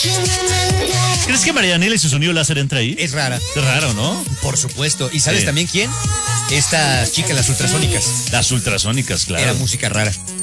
¿Crees que Marianela y su sonido láser entra ahí? Es rara. Es raro, ¿no? Por supuesto. ¿Y sabes Sí. también quién? Esta chica, las ultrasónicas. Las ultrasónicas, claro. Era música rara.